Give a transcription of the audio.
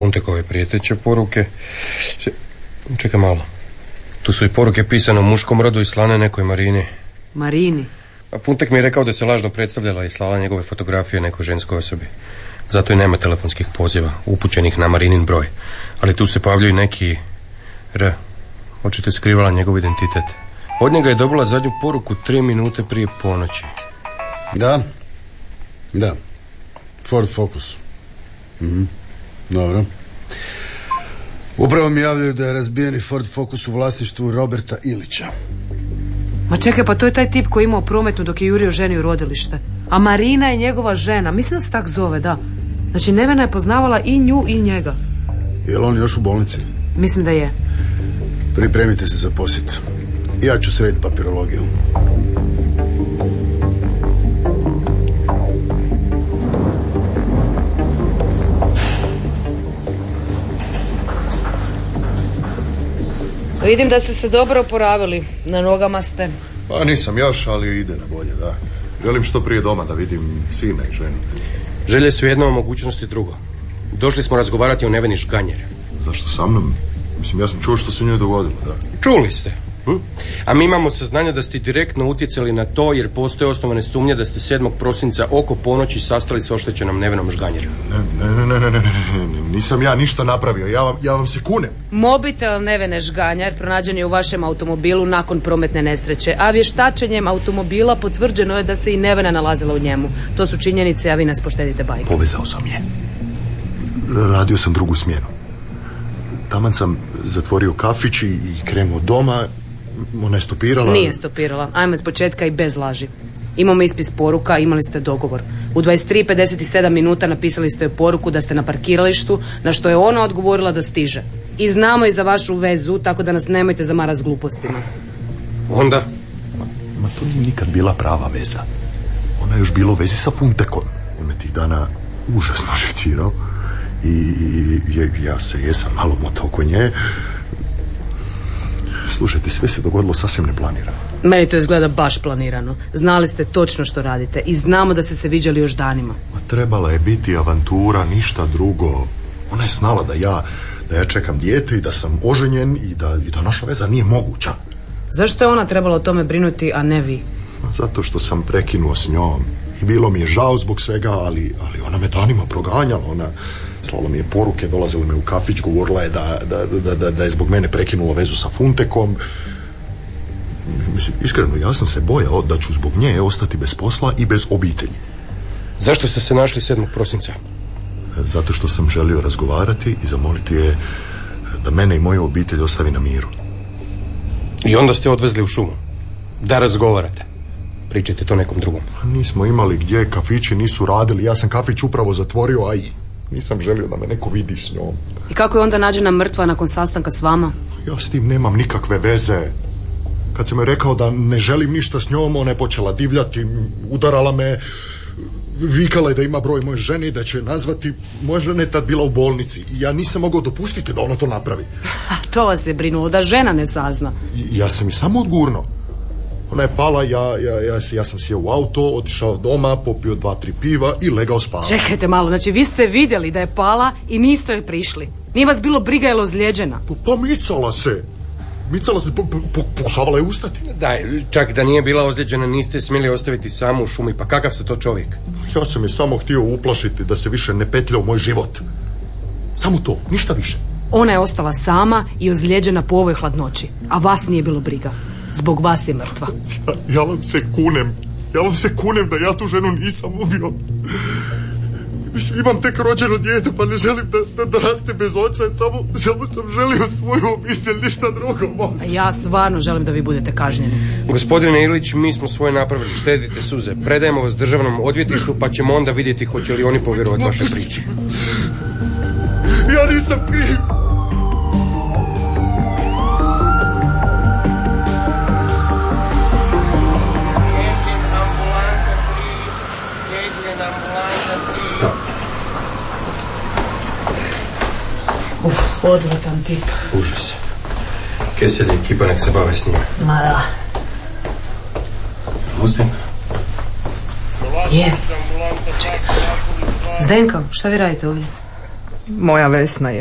Funtekove prijeteće poruke. Čekaj malo. Tu su i poruke pisane u muškom rodu i slane nekoj Marini. Marini? A Funtek mi je rekao da se lažno predstavljala i slala njegove fotografije nekoj ženskoj osobi. Zato i nema telefonskih poziva upućenih na Marinin broj. Ali tu se pojavljuju neki R. Očito skrivala njegov identitet. Od njega je dobila zadnju poruku 3 minute prije ponoći. Da. Ford Focus. Dobro. Upravo mi javljaju da je razbijeni Ford Focus u vlasništvu Roberta Ilića. Ma čekaj, pa to je taj tip koji je imao prometnu dok je jurio ženi u rodilište. A Marina je njegova žena. Mislim da se tak zove, da. Znači Nevena je poznavala i nju i njega. Je li on još u bolnici? Mislim da je. Pripremite se za posjet. Ja ću srediti papirologiju. Vidim da ste se dobro oporavili. Na nogama ste. Pa nisam još, ali ide na bolje, da. Želim što prije doma da vidim sina i ženu. Želje su jedno, mogućnosti drugo. Došli smo razgovarati o Neveni Žganjer. Zašto sa mnom? Mislim, ja sam čuo što se njoj dogodilo, da. Čuli ste. A mi imamo saznanje da ste direktno utjecali na to, jer postoje osnovane sumnje da ste 7. prosinca oko ponoći sastali s oštećenom Nevenom Žganjer. Ne, nisam ja ništa napravio, ja vam se kunem. Mobitel Nevene Žganjer pronađen je u vašem automobilu nakon prometne nesreće, a vještačenjem automobila potvrđeno je da se i Nevena nalazila u njemu. To su činjenice, a vi nas poštedite bajke. Povezao sam je. Radio sam drugu smjenu. Taman sam zatvorio kafić i krenuo doma. Ona je stopirala. Nije stopirala. Ajmo iz početka i bez laži. Imamo ispis poruka, imali ste dogovor. U 23:57 minuta napisali ste joj poruku da ste na parkiralištu, na što je ona odgovorila da stiže. I znamo i za vašu vezu, tako da nas nemojte zamarat s glupostima. Onda? Ma to nije nikad bila prava veza. Ona je još bila u vezi sa Funtekom. On me tih dana užasno živcirao. I ja se jesam malo motao oko nje. Slušajte, sve se dogodilo sasvim neplanirano. Meni to izgleda baš planirano. Znali ste točno što radite i znamo da ste se viđali još danima. Ma trebala je biti avantura, ništa drugo. Ona je znala da ja čekam dijete i da sam oženjen i da naša veza nije moguća. Zašto je ona trebala o tome brinuti, a ne vi? Zato što sam prekinuo s njom. I bilo mi je žao zbog svega, ali ona me danima proganjala. Ona slala mi je poruke, dolazila me u kafić, govorila je da je zbog mene prekinula vezu sa Funtekom. Mislim, iskreno, ja sam se bojao da ću zbog nje ostati bez posla i bez obitelji. Zašto ste se našli 7. prosinca? Zato što sam želio razgovarati i zamoliti je da mene i moju obitelj ostavi na miru. I onda ste odvezli u šumu da razgovarate. Pričajte to nekom drugom. Nismo imali gdje, kafići nisu radili. Ja sam kafić upravo zatvorio, a i nisam želio da me neko vidi s njom. I kako je onda nađena mrtva nakon sastanka s vama? Ja s tim nemam nikakve veze. Kad sam joj rekao da ne želim ništa s njom, ona je počela divljati, udarala me, vikala je da ima broj moje žene i da će nazvati. Moja žena je tad bila u bolnici i ja nisam mogao dopustiti da ona to napravi. To vas je brinulo, da žena ne sazna. Ja sam i samo odgurno. Ona je pala, ja sam sjeo u auto, otišao doma, popio 2-3 piva i legao spavati. Čekajte malo, znači vi ste vidjeli da je pala i niste joj prišli. Nije vas bilo briga, je li ozlijeđena? Pa micala se, pokušavala je ustati. Da, čak da nije bila ozlijeđena niste smjeli ostaviti samu u šumi, pa kakav ste to čovjek? Ja sam je samo htio uplašiti da se više ne petlja u moj život. Samo to, ništa više. Ona je ostala sama i ozlijeđena po ovoj hladnoći, a vas nije bilo briga. Zbog vas je mrtva. Ja vam se kunem da ja tu ženu nisam ubio. Mislim, imam tek rođeno dijete, pa ne želim da raste bez oca, samo sam želio svoju obitelj, ništa drugo. A ja stvarno želim da vi budete kažnjeni. Gospodine Ilić, mi smo svoje napravili, štedite suze. Predajemo vas državnom odvjetništvu, pa ćemo onda vidjeti hoće li oni povjerovati vaše priče. Ja nisam kriv. Odvratan tip. Užas. Kesel i ekipa nek se bave s njima. Ma da. Pustim. Je. Čekaj. Zdenko, šta vi radite ovdje? moja Vesna je